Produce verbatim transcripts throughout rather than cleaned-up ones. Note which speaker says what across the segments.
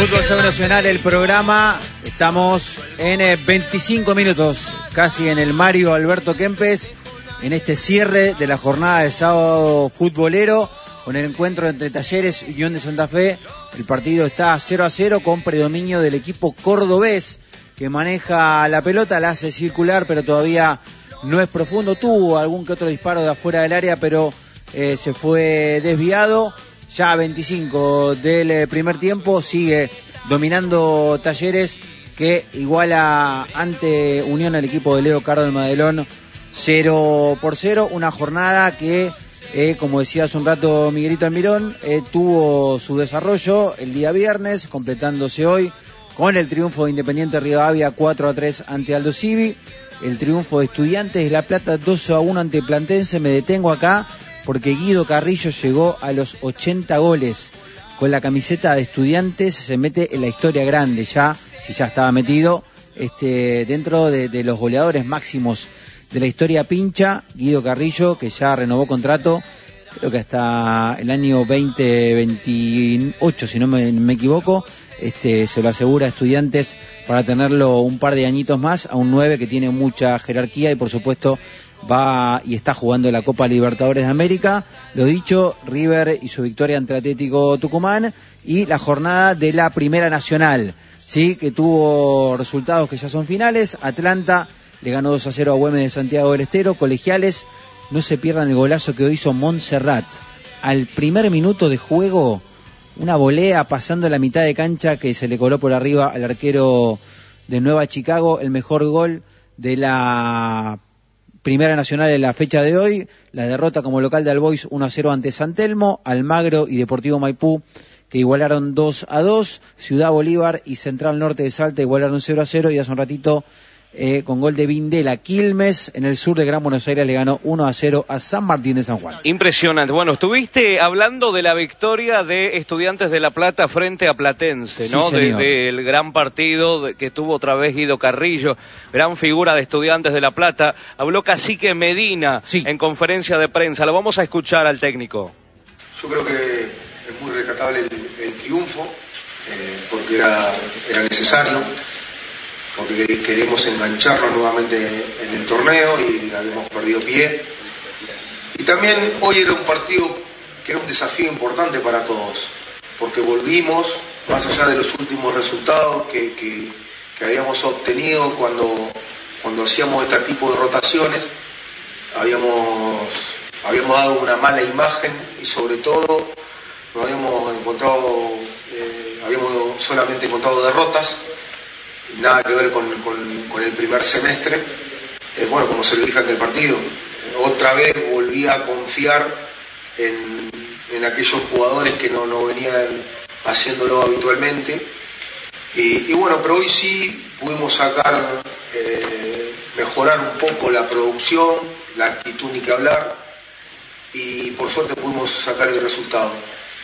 Speaker 1: Fútbol Sagrado Nacional, el programa. Estamos en eh, veinticinco minutos, casi en el Mario Alberto Kempes, en este cierre de la jornada de sábado futbolero, con el encuentro entre Talleres y Unión de Santa Fe. El partido está cero a cero con predominio del equipo cordobés, que maneja la pelota, la hace circular, pero todavía no es profundo. Tuvo algún que otro disparo de afuera del área, pero eh, se fue desviado. Ya veinticinco del primer tiempo, sigue dominando Talleres, que iguala ante Unión al equipo de Leo Cardo del Madelón cero por cero. Una jornada que, eh, como decía hace un rato Miguelito Almirón, eh, tuvo su desarrollo el día viernes, completándose hoy con el triunfo de Independiente Rivadavia cuatro a tres ante Aldo Civi, el triunfo de Estudiantes de La Plata dos a uno ante Platense. Me detengo acá porque Guido Carrillo llegó a los ochenta goles con la camiseta de Estudiantes, se mete en la historia grande ya, si ya estaba metido, este, dentro de, de los goleadores máximos de la historia pincha. Guido Carrillo, que ya renovó contrato, creo que hasta el año veinte veintiocho, si no me, me equivoco, este, se lo asegura a Estudiantes para tenerlo un par de añitos más, a un nueve que tiene mucha jerarquía y por supuesto va y está jugando la Copa Libertadores de América. Lo dicho, River y su victoria ante Atlético Tucumán, y la jornada de la Primera Nacional, sí, que tuvo resultados que ya son finales. Atlanta le ganó dos a cero a Güemes de Santiago del Estero. Colegiales, no se pierdan el golazo que hizo Montserrat al primer minuto de juego, una volea pasando la mitad de cancha que se le coló por arriba al arquero de Nueva Chicago. El mejor gol de la Primera Nacional en la fecha de hoy. La derrota como local de Albois uno a cero ante San Telmo. Almagro y Deportivo Maipú, que igualaron dos a dos. Ciudad Bolívar y Central Norte de Salta igualaron cero a cero. Y hace un ratito, eh, con gol de Vindela, Quilmes, en el sur de Gran Buenos Aires, le ganó uno a cero a San Martín de San Juan.
Speaker 2: Impresionante. Bueno, estuviste hablando de la victoria de Estudiantes de La Plata frente a Platense, ¿no?
Speaker 1: Sí,
Speaker 2: Desde de, el gran partido de, que tuvo otra vez Guido Carrillo, gran figura de Estudiantes de La Plata. Habló Cacique Medina, sí, en conferencia de prensa. Lo vamos a escuchar al técnico.
Speaker 3: Yo creo que es muy rescatable el, el triunfo, eh, porque era, era necesario, porque queremos engancharnos nuevamente en el torneo y habíamos perdido pie. Y también hoy era un partido que era un desafío importante para todos, porque volvimos, más allá de los últimos resultados que, que, que habíamos obtenido cuando, cuando hacíamos este tipo de rotaciones, habíamos, habíamos dado una mala imagen y sobre todo nos habíamos encontrado, eh, habíamos solamente encontrado derrotas. Nada que ver con, con, con el primer semestre. Eh, bueno, como se lo dije ante el partido, eh, otra vez volví a confiar en, en aquellos jugadores que no, no venían haciéndolo habitualmente. Y, y bueno, pero hoy sí pudimos sacar, eh, mejorar un poco la producción, la actitud ni que hablar, y por suerte pudimos sacar el resultado.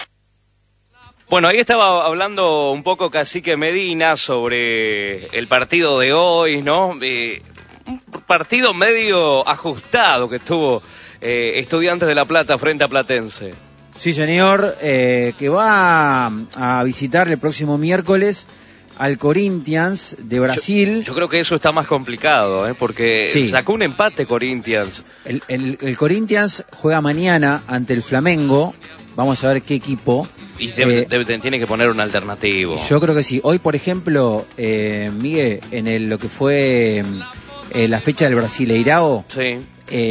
Speaker 2: Bueno, ahí estaba hablando un poco Cacique Medina sobre el partido de hoy, ¿no? Eh, un partido medio ajustado que tuvo eh, Estudiantes de La Plata frente a Platense.
Speaker 1: Sí, señor, eh, que va a visitar el próximo miércoles al Corinthians de Brasil.
Speaker 2: Yo, yo creo que eso está más complicado, ¿eh? Porque sí, sacó un empate Corinthians.
Speaker 1: El, el, el Corinthians juega mañana ante el Flamengo. Vamos a ver qué equipo.
Speaker 2: Y debe,
Speaker 1: eh,
Speaker 2: debe, tiene que poner un alternativo.
Speaker 1: Yo creo que sí. Hoy, por ejemplo, eh, Miguel, en el, lo que fue eh, la fecha del Brasileirao,
Speaker 2: sí,